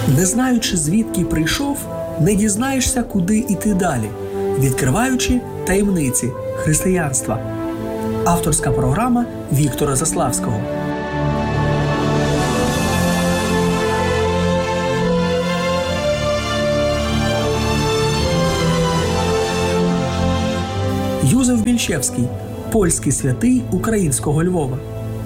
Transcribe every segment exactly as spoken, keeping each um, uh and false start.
Не знаючи, звідки прийшов, не дізнаєшся, куди йти далі, відкриваючи таємниці християнства. Авторська програма Віктора Заславського. Юзеф Більчевський – польський святий українського Львова.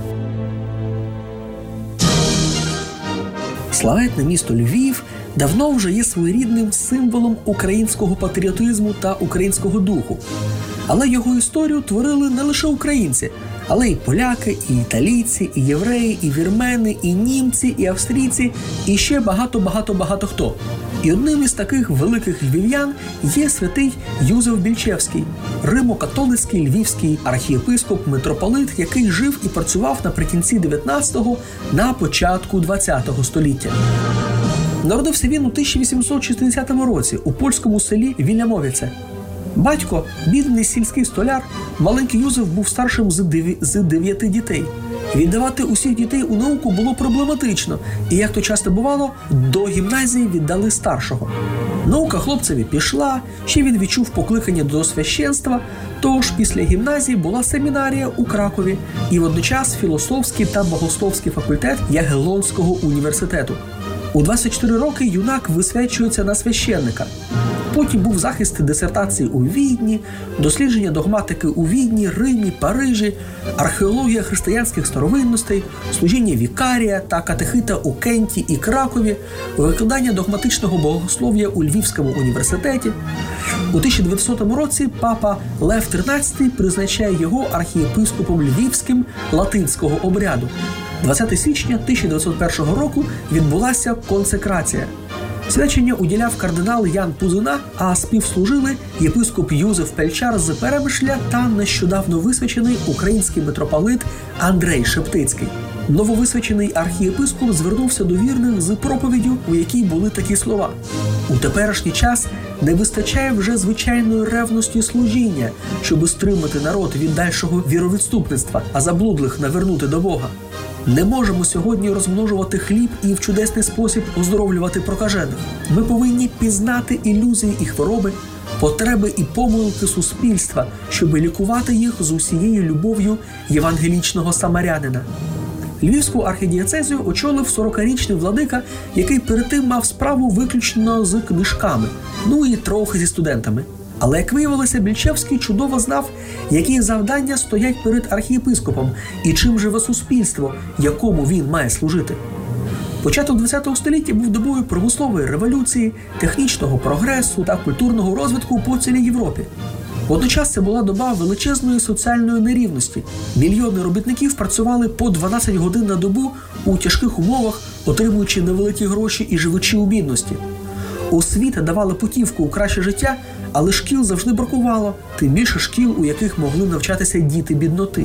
Славетне місто Львів давно вже є своєрідним символом українського патріотизму та українського духу. Але його історію творили не лише українці, але й поляки, і італійці, і євреї, і вірмени, і німці, і австрійці, і ще багато-багато-багато хто. І одним із таких великих львів'ян є святий Юзеф Більчевський, римо-католицький львівський архієпископ-митрополит, який жив і працював наприкінці дев'ятнадцятого, на початку двадцятого століття. Народився він у тисяча вісімсот шістдесятому році у польському селі Вільямовіце. Батько – бідний сільський столяр, маленький Юзеф був старшим з, деві... з дев'яти дітей. Віддавати усіх дітей у науку було проблематично, і, як то часто бувало, до гімназії віддали старшого. Наука хлопцеві пішла, ще він відчув покликання до священства, тож після гімназії була семінарія у Кракові і водночас філософський та богословський факультет Ягелонського університету. У двадцять чотири роки юнак висвячується на священника. Потім був захист дисертації у Відні, дослідження догматики у Відні, Римі, Парижі, археологія християнських старовинностей, служіння вікарія та катехита у Кенті і Кракові, викладання догматичного богослов'я у Львівському університеті. У тисяча дев'ятсотому році папа Лев тринадцятий призначає його архієпископом Львівським латинського обряду. двадцятого січня тисяча дев'ятсот першого року відбулася консекрація. Свячення уділяв кардинал Ян Пузина, а співслужили єпископ Юзеф Пельчар з Перемишля та нещодавно висвячений український митрополит Андрей Шептицький. Нововисвячений архієпископ звернувся до вірних з проповіддю, у якій були такі слова: «У теперішній час не вистачає вже звичайної ревності служіння, щоби стримати народ від дальшого віровідступництва, а заблудлих навернути до Бога. Не можемо сьогодні розмножувати хліб і в чудесний спосіб оздоровлювати прокажених. Ми повинні пізнати ілюзії і хвороби, потреби і помилки суспільства, щоб лікувати їх з усією любов'ю євангелічного самарянина». Львівську архідієцезію очолив сорокарічний владика, який перед тим мав справу виключно з книжками, ну і трохи зі студентами. Але, як виявилося, Більчевський чудово знав, які завдання стоять перед архієпископом і чим живе суспільство, якому він має служити. Початок ХХ століття був добою промислової революції, технічного прогресу та культурного розвитку по цілій Європі. Водночас це була доба величезної соціальної нерівності. Мільйони робітників працювали по дванадцять годин на добу у тяжких умовах, отримуючи невеликі гроші і живучи у бідності. Освіта давала путівку у краще життя, але шкіл завжди бракувало, тим більше шкіл, у яких могли навчатися діти бідноти.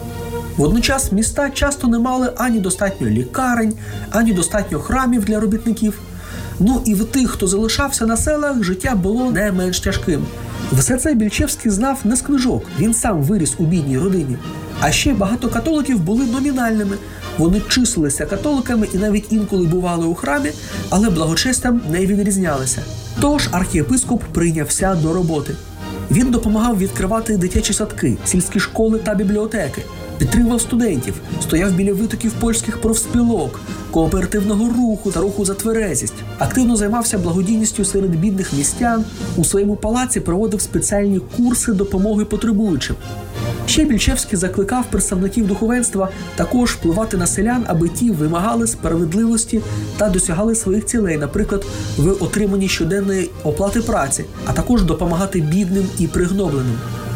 Водночас міста часто не мали ані достатньо лікарень, ані достатньо храмів для робітників. Ну і в тих, хто залишався на селах, життя було не менш тяжким. Все це Більчевський знав не з книжок, він сам виріс у бідній родині. А ще багато католиків були номінальними. Вони числилися католиками і навіть інколи бували у храмі, але благочестям не відрізнялися. Тож архієпископ прийнявся до роботи. Він допомагав відкривати дитячі садки, сільські школи та бібліотеки, підтримував студентів, стояв біля витоків польських профспілок, кооперативного руху та руху за тверезість. Активно займався благодійністю серед бідних містян, у своєму палаці проводив спеціальні курси допомоги потребуючим. Ще Більчевський закликав представників духовенства також впливати на селян, аби ті вимагали справедливості та досягали своїх цілей, наприклад, в отриманні щоденної оплати праці, а також допомагати бідним і пригнобленим.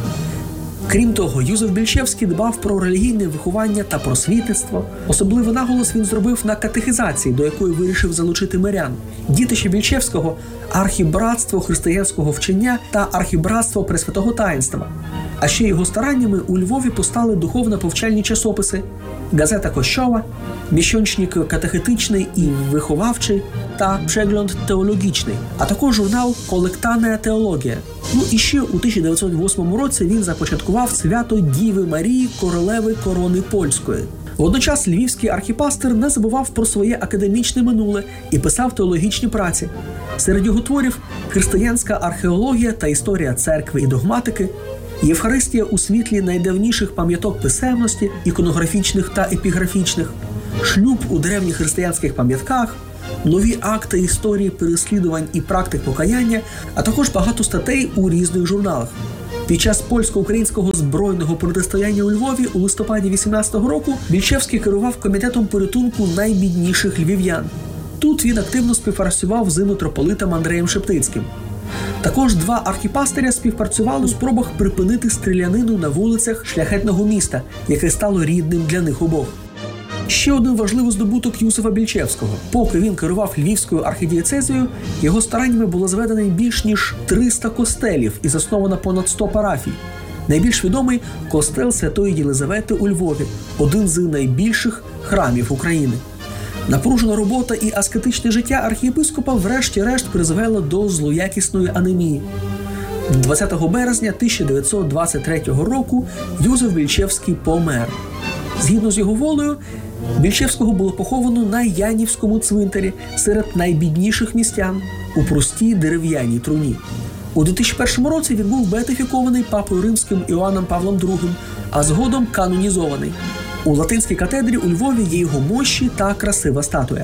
Крім того, Юзеф Більчевський дбав про релігійне виховання та просвітництво. Особливий наголос він зробив на катехизації, до якої вирішив залучити мирян. Дітище Більчевського – архібратство християнського вчення та архібратство Пресвятого Таїнства. А ще його стараннями у Львові постали духовно-повчальні часописи «Газета Кощова», «Міщончник катехетичний і виховавчий» та «Przegląd теологічний», а також журнал «Колектана теологія». Ну і ще у тисяча дев'ятсот восьмому році він започаткував свято Діви Марії Королеви Корони Польської. Водночас львівський архіпастир не забував про своє академічне минуле і писав теологічні праці. Серед його творів християнська археологія та історія церкви і догматики, Євхаристія у світлі найдавніших пам'яток писемності, іконографічних та епіграфічних, шлюб у древніх християнських пам'ятках, нові акти історії переслідувань і практик покаяння, а також багато статей у різних журналах. Під час польсько-українського збройного протистояння у Львові у листопаді вісімнадцятого року Більчевський керував комітетом порятунку найбідніших львів'ян. Тут він активно співпрацював з митрополитом Андреєм Шептицьким. Також два архіпастиря співпрацювали у спробах припинити стрілянину на вулицях шляхетного міста, яке стало рідним для них обох. Ще один важливий здобуток Юсифа Більчевського. Поки він керував Львівською архідієцезією, його стараннями було зведено більш ніж триста костелів і засновано понад сто парафій. Найбільш відомий – костел Святої Єлизавети у Львові, один з найбільших храмів України. Напружена робота і аскетичне життя архієпископа врешті-решт призвело до злоякісної анемії. двадцятого березня тисяча дев'ятсот двадцять третього року Юзеф Більчевський помер. Згідно з його волею, Більчевського було поховано на Янівському цвинтарі серед найбідніших містян у простій дерев'яній труні. У дві тисячі першому році він був беатифікований папою римським Іоанном Павлом другим, а згодом канонізований. У Латинській катедрі у Львові є його мощі та красива статуя.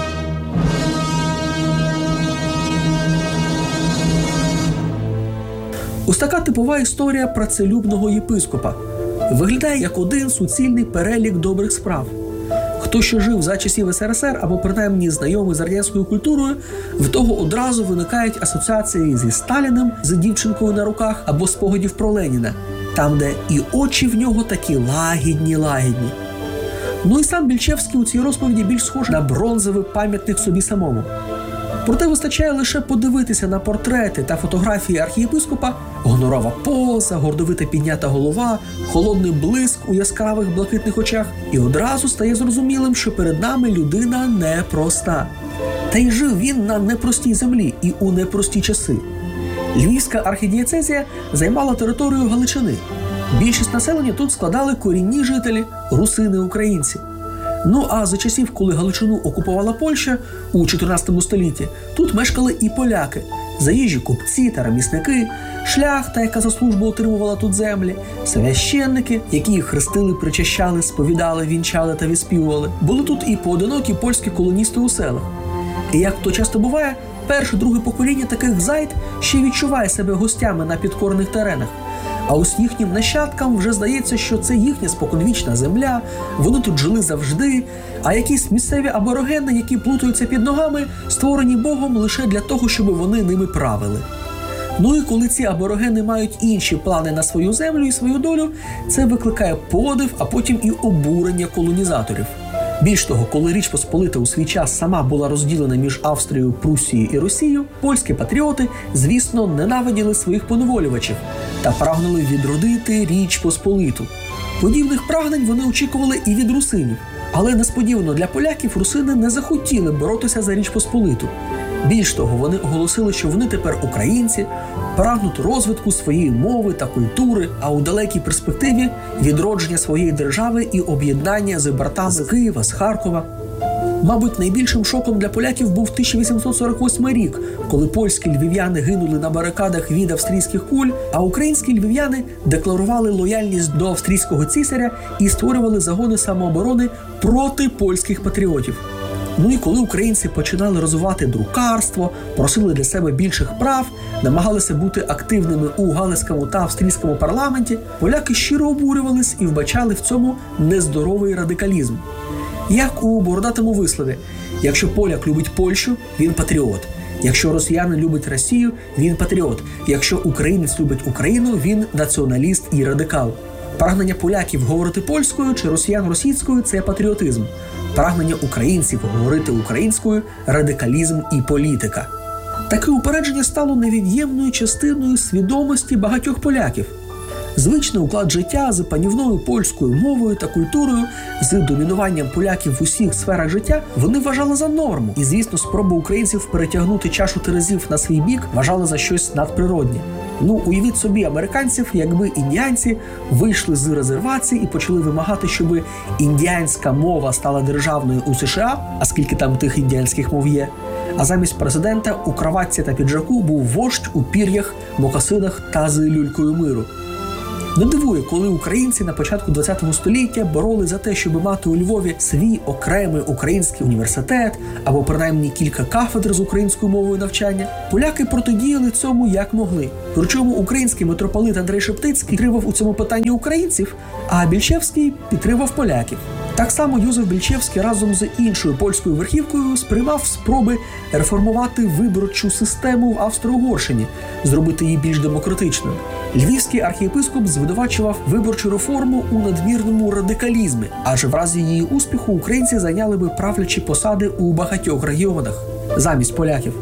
Ось така типова історія працелюбного єпископа. Виглядає як один суцільний перелік добрих справ. Хто ще жив за часів ес ер ес ер або принаймні знайомий з радянською культурою, в того одразу виникають асоціації зі Сталіним, з дівчинкою на руках або спогадів про Леніна, там, де і очі в нього такі лагідні-лагідні. Ну і сам Більчевський у цій розповіді більш схожий на бронзовий пам'ятник собі самому. Проте вистачає лише подивитися на портрети та фотографії архієпископа, гонорова поза, гордовита піднята голова, холодний блиск у яскравих блакитних очах, і одразу стає зрозумілим, що перед нами людина непроста. Та й жив він на непростій землі і у непрості часи. Львівська архідієцезія займала територію Галичини. Більшість населення тут складали корінні жителі – русини-українці. Ну а за часів, коли Галичину окупувала Польща у чотирнадцятому столітті, тут мешкали і поляки, заїжджі купці та ремісники, шляхта, яка за службу отримувала тут землі, священники, які їх хрестили, причащали, сповідали, вінчали та відспівували. Були тут і поодинокі польські колоністи у селах. І як то часто буває, перше-друге покоління таких зайд ще відчуває себе гостями на підкорених теренах. А ось їхнім нащадкам вже здається, що це їхня споконвічна земля, вони тут жили завжди, а якісь місцеві аборигени, які плутаються під ногами, створені Богом лише для того, щоб вони ними правили. Ну і коли ці аборигени мають інші плани на свою землю і свою долю, це викликає подив, а потім і обурення колонізаторів. Більш того, коли Річ Посполита у свій час сама була розділена між Австрією, Пруссією і Росією, польські патріоти, звісно, ненавиділи своїх поневолювачів та прагнули відродити Річ Посполиту. Подібних прагнень вони очікували і від русинів. Але несподівано для поляків русини не захотіли боротися за Річ Посполиту. Більш того, вони оголосили, що вони тепер українці, прагнуть розвитку своєї мови та культури, а у далекій перспективі відродження своєї держави і об'єднання з братами з Києва, з Харкова. Мабуть, найбільшим шоком для поляків був тисяча вісімсот сорок восьмий рік, коли польські львів'яни гинули на барикадах від австрійських куль, а українські львів'яни декларували лояльність до австрійського цісаря і створювали загони самооборони проти польських патріотів. Ну і коли українці починали розвивати друкарство, просили для себе більших прав, намагалися бути активними у галицькому та австрійському парламенті, поляки щиро обурювались і вбачали в цьому нездоровий радикалізм. Як у бородатому вислові: якщо поляк любить Польщу, він патріот. Якщо росіянин любить Росію, він патріот. Якщо українець любить Україну, він націоналіст і радикал. Прагнення поляків говорити польською чи росіян російською – це патріотизм. Прагнення українців говорити українською – радикалізм і політика. Таке упередження стало невід'ємною частиною свідомості багатьох поляків. Звичний уклад життя з панівною польською мовою та культурою, з домінуванням поляків в усіх сферах життя, вони вважали за норму. І, звісно, спроби українців перетягнути чашу терезів на свій бік вважали за щось надприроднє. Ну, уявіть собі американців, якби індіанці вийшли з резервації і почали вимагати, щоб індіанська мова стала державною у США, а скільки там тих індіанських мов є, а замість президента у краватці та піджаку був вождь у пір'ях, мокасинах та з люлькою миру. Не дивує, коли українці на початку ХХ століття боролись за те, щоб мати у Львові свій окремий український університет або принаймні кілька кафедр з українською мовою навчання. Поляки протидіяли цьому як могли. Причому український митрополит Андрей Шептицький підтримав у цьому питанні українців, а Більчевський підтримав поляків. Так само Юзеф Більчевський разом з іншою польською верхівкою сприймав спроби реформувати виборчу систему в Австро-Угорщині, зробити її більш демократичною. Львівський архієпископ звинувачував виборчу реформу у надмірному радикалізмі, адже в разі її успіху українці зайняли би правлячі посади у багатьох регіонах замість поляків.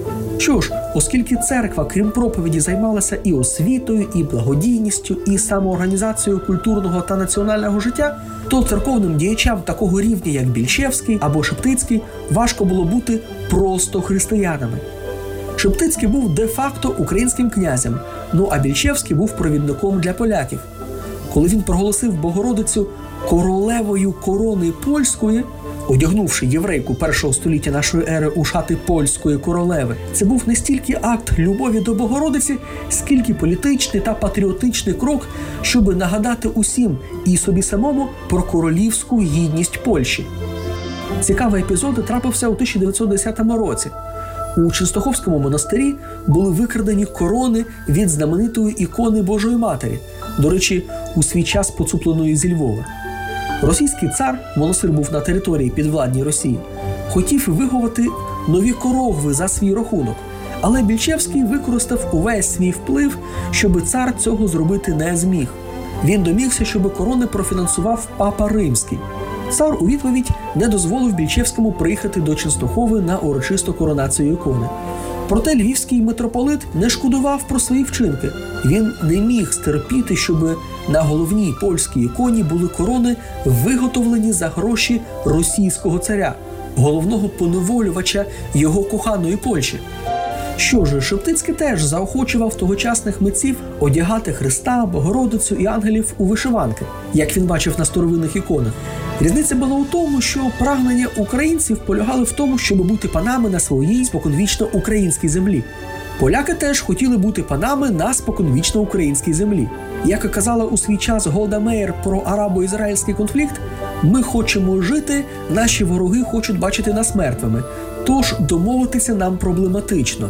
Що ж, оскільки церква, крім проповіді, займалася і освітою, і благодійністю, і самоорганізацією культурного та національного життя, то церковним діячам такого рівня, як Більчевський або Шептицький, важко було бути просто християнами. Шептицький був де-факто українським князем, ну а Більчевський був провідником для поляків. Коли він проголосив Богородицю королевою корони польської, одягнувши єврейку першого століття нашої ери у шати польської королеви, це був не стільки акт любові до Богородиці, скільки політичний та патріотичний крок, щоб нагадати усім і собі самому про королівську гідність Польщі. Цікавий епізод трапився у тисяча дев'ятсот десятому році. У Ченстоховському монастирі були викрадені корони від знаменитої ікони Божої Матері, до речі, у свій час поцупленої зі Львова. Російський цар, монастир був на території підвладній Росії, хотів виховати нові корогви за свій рахунок, але Більчевський використав увесь свій вплив, щоб цар цього зробити не зміг. Він домігся, щоб корони профінансував Папа Римський. Цар у відповідь не дозволив Більчевському приїхати до Ченстохови на урочисту коронацію ікони. Проте львівський митрополит не шкодував про свої вчинки. Він не міг стерпіти, щоб на головній польській іконі були корони, виготовлені за гроші російського царя, головного поневолювача його коханої Польщі. Що ж, Шептицький теж заохочував тогочасних митців одягати Христа, Богородицю і ангелів у вишиванки, як він бачив на старовинних іконах. Різниця була у тому, що прагнення українців полягали в тому, щоб бути панами на своїй споконвічно українській землі. Поляки теж хотіли бути панами на споконвічно українській землі. Як казала у свій час Голда Меїр про арабо-ізраїльський конфлікт, «Ми хочемо жити, наші вороги хочуть бачити нас мертвими, тож домовитися нам проблематично».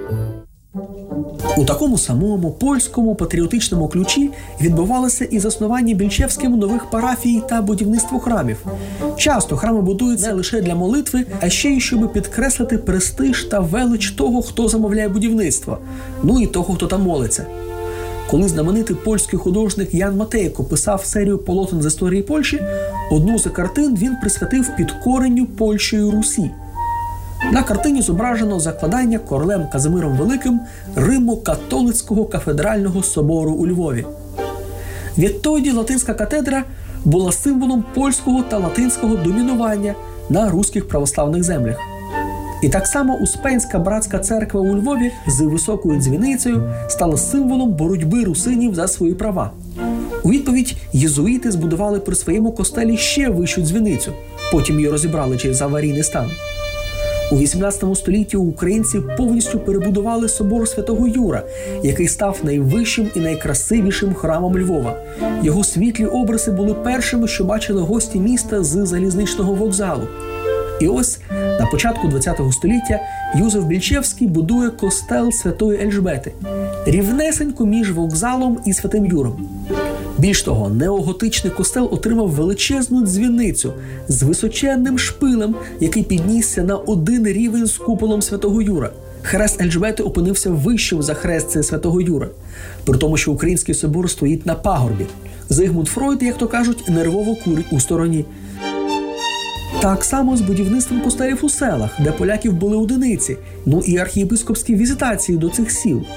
У такому самому польському патріотичному ключі відбувалося і заснування Більчевським нових парафій та будівництво храмів. Часто храми будуються не лише для молитви, а ще й щоб підкреслити престиж та велич того, хто замовляє будівництво, ну і того, хто там молиться. Коли знаменитий польський художник Ян Матейко писав серію полотен з історії Польщі, одну з картин він присвятив підкоренню Польщею Русі. На картині зображено закладання королем Казимиром Великим Римо-католицького кафедрального собору у Львові. Відтоді латинська катедра була символом польського та латинського домінування на руських православних землях. І так само Успенська братська церква у Львові з високою дзвіницею стала символом боротьби русинів за свої права. У відповідь єзуїти збудували при своєму костелі ще вищу дзвіницю, потім її розібрали через аварійний стан. У вісімнадцятому столітті українці повністю перебудували собор Святого Юра, який став найвищим і найкрасивішим храмом Львова. Його світлі обриси були першими, що бачили гості міста з залізничного вокзалу. І ось на початку ХХ століття Юзеф Більчевський будує костел Святої Ельжбети, рівнесенько між вокзалом і Святим Юром. Більш того, неоготичний костел отримав величезну дзвіницю з височенним шпилем, який піднісся на один рівень з куполом Святого Юра. Хрест Ельжбети опинився вищим за хрест Святого Юра, при тому, що український собор стоїть на пагорбі. Зигмунд Фройд, як то кажуть, нервово курить у стороні. Так само з будівництвом костелів у селах, де поляків були одиниці, ну і архієпископські візитації до цих сіл.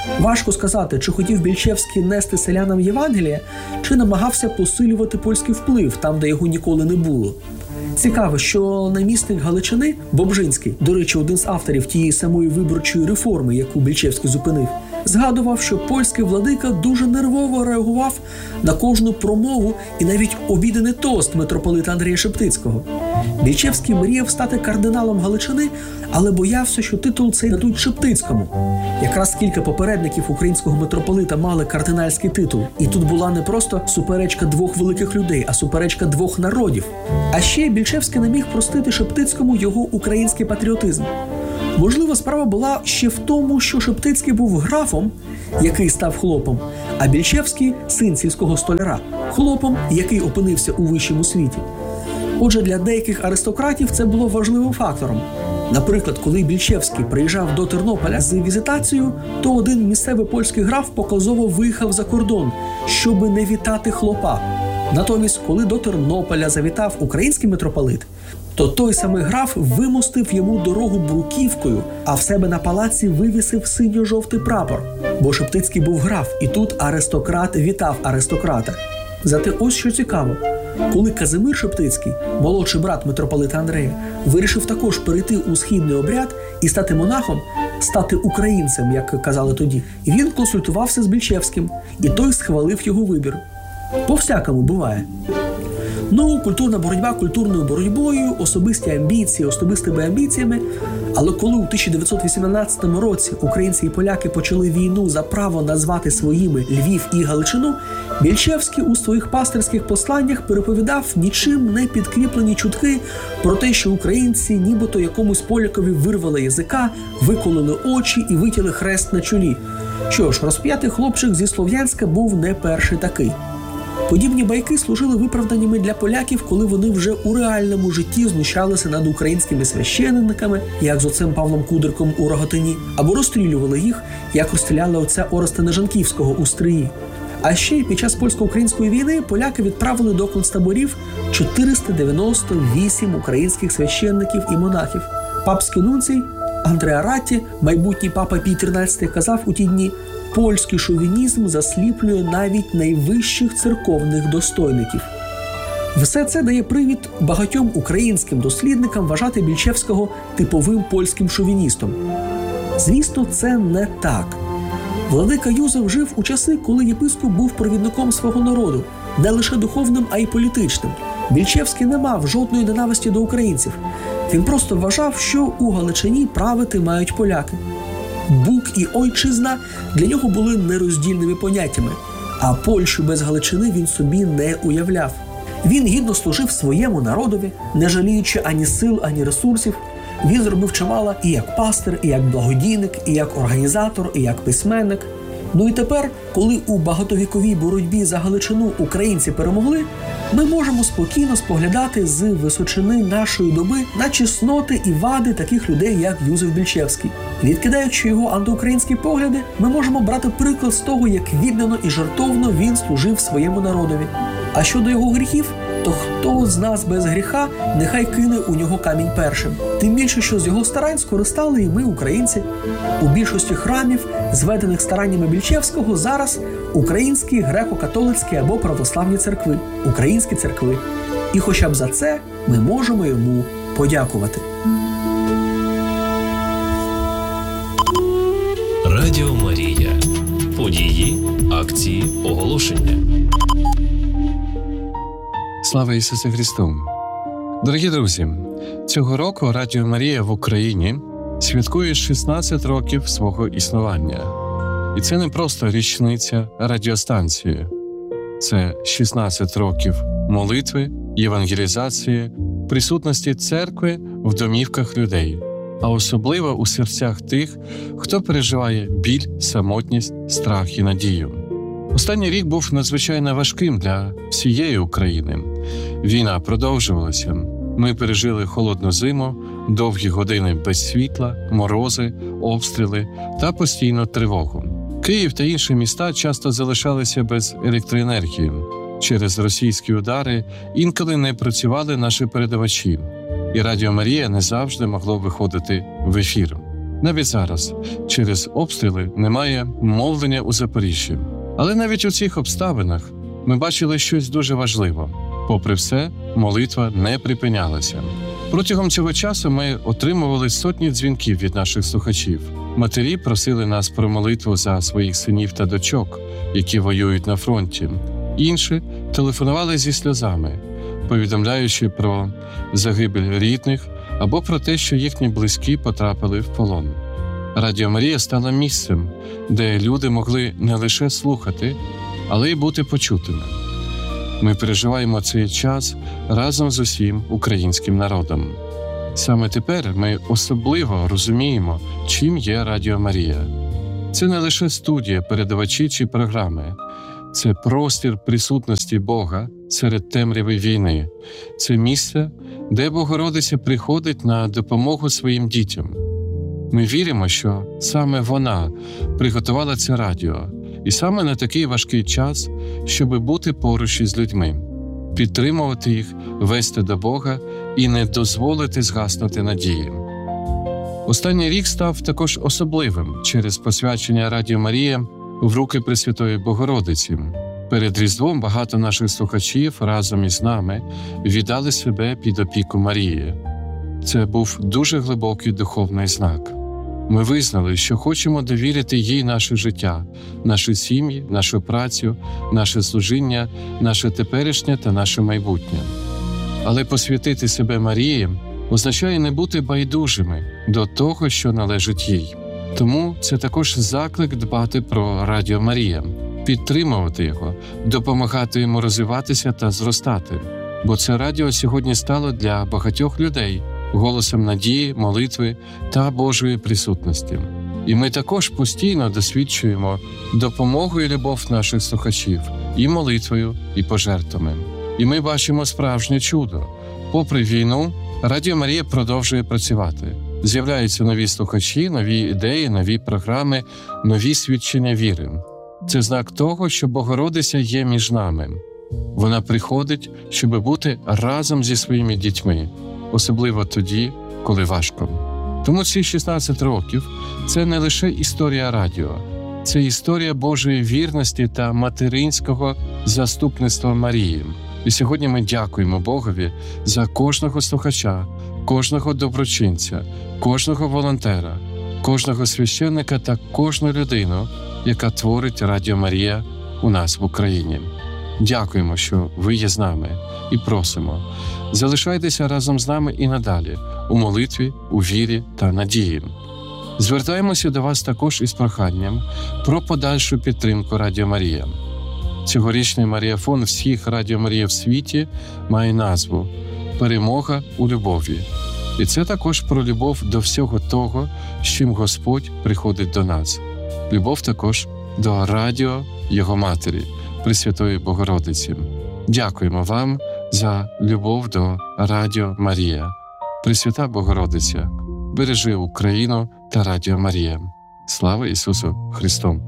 Важко сказати, чи хотів Більчевський нести селянам Євангелія, чи намагався посилювати польський вплив там, де його ніколи не було. Цікаво, що намісник Галичини Бобжинський, до речі, один з авторів тієї самої виборчої реформи, яку Більчевський зупинив, згадував, що польський владика дуже нервово реагував на кожну промову і навіть обідений тост митрополита Андрія Шептицького. Більчевський мріяв стати кардиналом Галичини, але боявся, що титул цей дадуть Шептицькому. Якраз кілька попередників українського митрополита мали кардинальський титул. І тут була не просто суперечка двох великих людей, а суперечка двох народів. А ще Більчевський не міг простити Шептицькому його український патріотизм. Можливо, справа була ще в тому, що Шептицький був графом, який став хлопом, а Більчевський – син сільського столяра, хлопом, який опинився у вищому світі. Отже, для деяких аристократів це було важливим фактором. Наприклад, коли Більчевський приїжджав до Тернополя з візитацією, то один місцевий польський граф показово виїхав за кордон, щоби не вітати хлопа. Натомість, коли до Тернополя завітав український митрополит, то той самий граф вимостив йому дорогу бруківкою, а в себе на палаці вивісив синьо-жовтий прапор. Бо Шептицький був граф, і тут аристократ вітав аристократа. Зате ось що цікаво. Коли Казимир Шептицький, молодший брат митрополита Андрея, вирішив також перейти у східний обряд і стати монахом, стати українцем, як казали тоді, він консультувався з Більчевським, і той схвалив його вибір. По-всякому буває. Ну, культурна боротьба культурною боротьбою, особисті амбіції особистими амбіціями. Але коли у тисяча дев'ятсот вісімнадцятому році українці і поляки почали війну за право назвати своїми Львів і Галичину, Більчевський у своїх пастирських посланнях переповідав нічим не підкріплені чутки про те, що українці нібито якомусь полякові вирвали язика, викололи очі і витяли хрест на чолі. Що ж, розп'ятий хлопчик зі Слов'янська був не перший такий. Подібні байки служили виправданнями для поляків, коли вони вже у реальному житті знущалися над українськими священниками, як з отцем Павлом Кудриком у Рогатині, або розстрілювали їх, як розстріляли отця Ореста Нежанківського у Стриї. А ще й під час польсько-української війни поляки відправили до концтаборів чотириста дев'яносто вісім українських священників і монахів. Папський нунцій Андреа Ратті, майбутній папа Пій тринадцятий, казав у ті дні: «Польський шовінізм засліплює навіть найвищих церковних достойників». Все це дає привід багатьом українським дослідникам вважати Більчевського типовим польським шовіністом. Звісно, це не так. Владика Юзеф жив у часи, коли єпископ був провідником свого народу, не лише духовним, а й політичним. Більчевський не мав жодної ненависті до українців. Він просто вважав, що у Галичині правити мають поляки. Бук і ойчизна для нього були нероздільними поняттями, а Польщу без Галичини він собі не уявляв. Він гідно служив своєму народові, не жаліючи ані сил, ані ресурсів. Він зробив чимало і як пастир, і як благодійник, і як організатор, і як письменник. Ну і тепер, коли у багатовіковій боротьбі за Галичину українці перемогли, ми можемо спокійно споглядати з височини нашої доби на чесноти і вади таких людей, як Юзеф Більчевський. Відкидаючи його антиукраїнські погляди, ми можемо брати приклад з того, як віддано і жертовно він служив своєму народові. А щодо його гріхів, то хто з нас без гріха, нехай кине у нього камінь першим. Тим більше, що з його старань скористали і ми, українці. У більшості храмів, зведених стараннями Більчевського, зараз українські, греко-католицькі або православні церкви, українські церкви. І хоча б за це ми можемо йому подякувати. Радіо Марія. Події, акції, оголошення. Слава Ісусу Христу! Дорогі друзі, цього року Радіо Марія в Україні святкує шістнадцять років свого існування. І це не просто річниця радіостанції. Це шістнадцять років молитви, євангелізації, присутності церкви в домівках людей, а особливо у серцях тих, хто переживає біль, самотність, страх і надію. Останній рік був надзвичайно важким для всієї України. Війна продовжувалася. Ми пережили холодну зиму, довгі години без світла, морози, обстріли та постійну тривогу. Київ та інші міста часто залишалися без електроенергії. Через російські удари інколи не працювали наші передавачі, і Радіо Марія не завжди могло виходити в ефір. Навіть зараз, через обстріли, немає мовлення у Запоріжжі. Але навіть у цих обставинах ми бачили щось дуже важливе. Попри все, молитва не припинялася. Протягом цього часу ми отримували сотні дзвінків від наших слухачів. Матері просили нас про молитву за своїх синів та дочок, які воюють на фронті. Інші телефонували зі сльозами, повідомляючи про загибель рідних або про те, що їхні близькі потрапили в полон. Радіо Марія стала місцем, де люди могли не лише слухати, але й бути почутими. Ми переживаємо цей час разом з усім українським народом. Саме тепер ми особливо розуміємо, чим є Радіо Марія. Це не лише студія, передавачі чи програми. Це простір присутності Бога серед темряви війни. Це місце, де Богородиця приходить на допомогу своїм дітям. Ми віримо, що саме вона приготувала це радіо, і саме на такий важкий час, щоб бути поруч із людьми, підтримувати їх, вести до Бога і не дозволити згаснути надії. Останній рік став також особливим через посвячення Радіо Марія в руки Пресвятої Богородиці. Перед Різдвом багато наших слухачів разом із нами віддали себе під опіку Марії. Це був дуже глибокий духовний знак. Ми визнали, що хочемо довірити їй наше життя, наші сім'ї, нашу працю, наше служіння, наше теперішнє та наше майбутнє. Але посвятити себе Марії означає не бути байдужими до того, що належить їй. Тому це також заклик дбати про Радіо Марія, підтримувати його, допомагати йому розвиватися та зростати. Бо це радіо сьогодні стало для багатьох людей голосом надії, молитви та Божої присутності. І ми також постійно досвідчуємо допомогу і любов наших слухачів і молитвою, і пожертвами. І ми бачимо справжнє чудо. Попри війну, Радіо Марія продовжує працювати. З'являються нові слухачі, нові ідеї, нові програми, нові свідчення віри. Це знак того, що Богородиця є між нами. Вона приходить, щоб бути разом зі своїми дітьми, особливо тоді, коли важко. Тому ці шістнадцять років – це не лише історія радіо, це історія Божої вірності та материнського заступництва Марії. І сьогодні ми дякуємо Богові за кожного слухача, кожного доброчинця, кожного волонтера, кожного священника та кожну людину, яка творить Радіо Марія у нас в Україні. Дякуємо, що ви є з нами, і просимо, залишайтеся разом з нами і надалі, у молитві, у вірі та надії. Звертаємося до вас також із проханням про подальшу підтримку Радіо Марія. Цьогорічний Маріафон всіх Радіо Марія в світі має назву «Перемога у любові». І це також про любов до всього того, з чим Господь приходить до нас. Любов також до радіо Його Матері, Пресвятої Богородиці. Дякуємо вам за любов до Радіо Марія. Пресвята Богородиця, бережи Україну та Радіо Марія. Слава Ісусу Христу!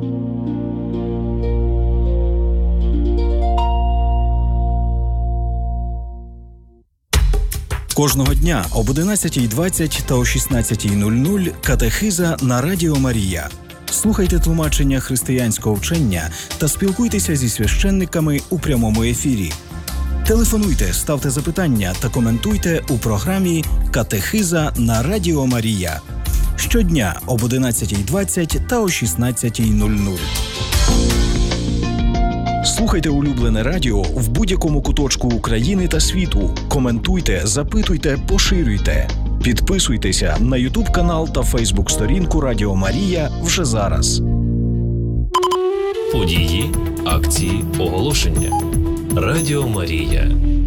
Кожного дня об одинадцятій двадцять та о шістнадцятій нуль нуль катехиза на Радіо Марія. Слухайте тлумачення християнського вчення та спілкуйтеся зі священниками у прямому ефірі. Телефонуйте, ставте запитання та коментуйте у програмі «Катехиза на Радіо Марія». Щодня об одинадцятій двадцять та о шістнадцятій нуль нуль. Слухайте улюблене радіо в будь-якому куточку України та світу. Коментуйте, запитуйте, поширюйте. Підписуйтеся на ютуб-канал та фейсбук-сторінку Радіо Марія вже зараз. Події, акції, оголошення. Радіо Марія.